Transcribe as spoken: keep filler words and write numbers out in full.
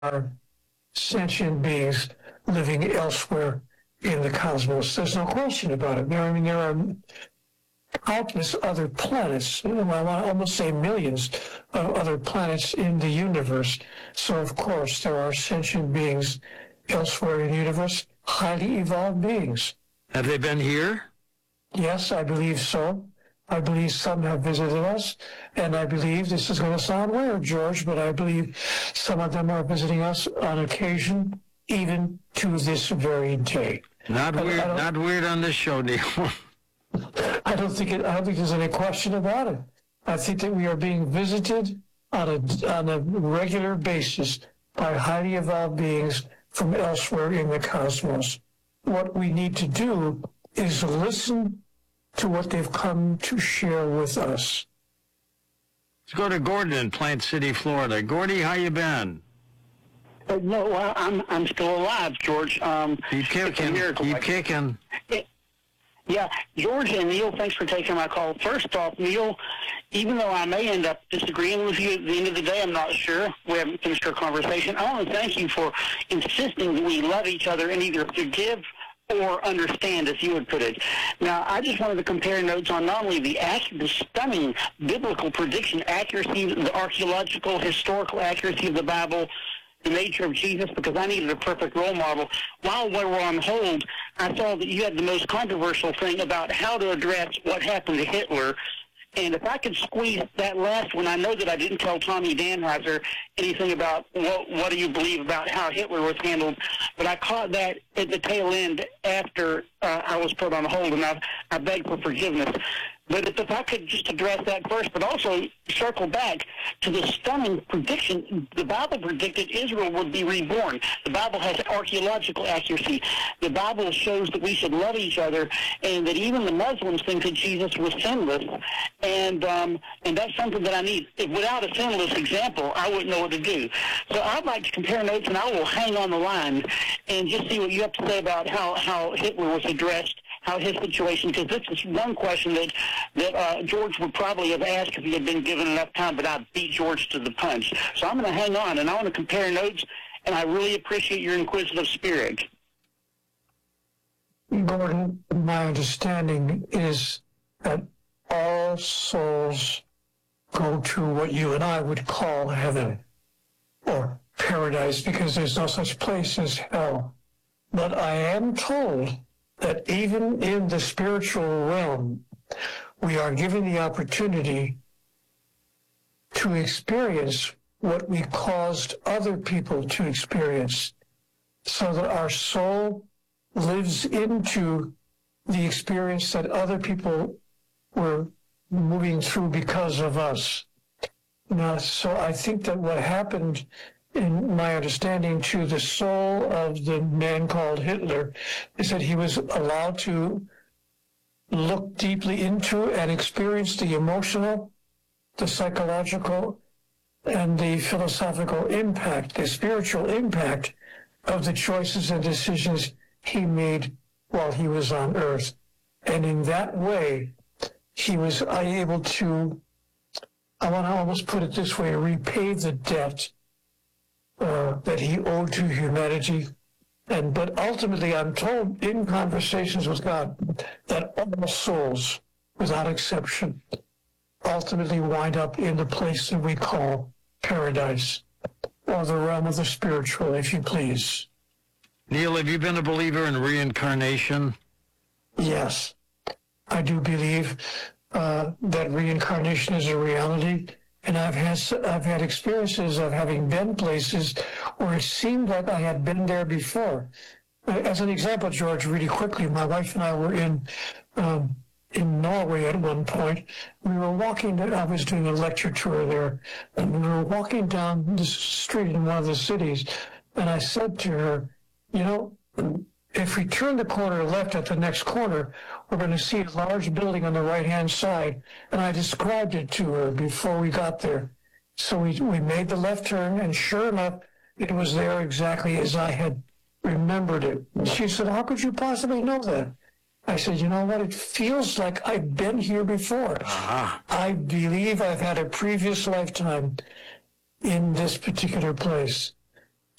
are sentient beings living elsewhere in the cosmos. There's no question about it. There, I mean, there are countless other planets, well, I almost say millions of other planets in the universe. So, of course, there are sentient beings elsewhere in the universe, highly evolved beings. Have they been here? Yes, I believe so. I believe some have visited us, and I believe, this is going to sound weird, George, but I believe some of them are visiting us on occasion, even to this very day. Not I, weird, I not weird on this show, Neil. I don't think it, I don't think there's any question about it. I think that we are being visited on a on a regular basis by highly evolved beings from elsewhere in the cosmos. What we need to do is listen to what they've come to share with us. Let's go to Gordon in Plant City, Florida. Gordy, how you been? Uh, no, well, I'm I'm still alive, George. Um, Keep kicking. Keep kicking. It, yeah, George and Neil, thanks for taking my call. First off, Neil, even though I may end up disagreeing with you at the end of the day, I'm not sure. We haven't finished our conversation. I want to thank you for insisting that we love each other and either forgive or understand, as you would put it. Now, I just wanted to compare notes on not only the, ac- the stunning biblical prediction accuracy, the archaeological, historical accuracy of the Bible, the nature of Jesus, because I needed a perfect role model. While we were on hold, I saw that you had the most controversial thing about how to address what happened to Hitler. And if I could squeeze that last one, I know that I didn't tell Tommy Danheiser anything about what, what do you believe about how Hitler was handled, but I caught that at the tail end after uh, I was put on hold, and I, I beg for forgiveness. But if, if I could just address that first, but also circle back to the stunning prediction. The Bible predicted Israel would be reborn. The Bible has archaeological accuracy. The Bible shows that we should love each other, and that even the Muslims think that Jesus was sinless. And um, and that's something that I need. If without a sinless example, I wouldn't know what to do. So I'd like to compare notes, and I will hang on the line and just see what you have to say about how, how Hitler was addressed, how his situation, because this is one question that, that uh, George would probably have asked if he had been given enough time, but I beat George to the punch. So I'm going to hang on, and I want to compare notes, and I really appreciate your inquisitive spirit. Gordon, my understanding is that all souls go to what you and I would call heaven or paradise, because there's no such place as hell. But I am told that even in the spiritual realm, we are given the opportunity to experience what we caused other people to experience, so that our soul lives into the experience that other people were moving through because of us. Now, so I think that what happened, in my understanding, to the soul of the man called Hitler is that he was allowed to look deeply into and experience the emotional, the psychological, and the philosophical impact, the spiritual impact of the choices and decisions he made while he was on Earth. And in that way, he was able to, I want to almost put it this way, repay the debt uh, that he owed to humanity. And but ultimately, I'm told in conversations with God that all souls, without exception, ultimately wind up in the place that we call paradise, or the realm of the spiritual, if you please. Neil, have you been a believer in reincarnation? Yes, I do believe uh, that reincarnation is a reality. And I've had I've had experiences of having been places where it seemed like I had been there before. As an example, George, really quickly, my wife and I were in um, in Norway at one point. We were walking. I was doing a lecture tour there, and we were walking down the street in one of the cities. And I said to her, "You know, if we turn the corner left at the next corner, we're going to see a large building on the right-hand side." And I described it to her before we got there. So we, we made the left turn, and sure enough, it was there exactly as I had remembered it. And she said, "How could you possibly know that?" I said, "You know what? It feels like I've been here before. Uh-huh. I believe I've had a previous lifetime in this particular place."